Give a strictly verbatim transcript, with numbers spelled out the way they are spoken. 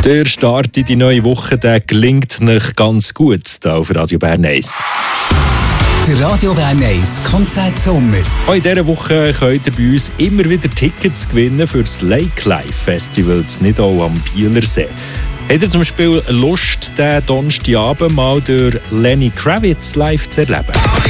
Der Start in die neue Woche der gelingt nicht ganz gut hier auf Radio Bern eins. Der Radio Bern eins Konzert Sommer. Auch in dieser Woche könnt ihr bei uns immer wieder Tickets gewinnen für das Lake Life Festival in Nidau am Bielersee. Habt ihr zum Beispiel Lust, den Donnerstagabend mal durch Lenny Kravitz live zu erleben?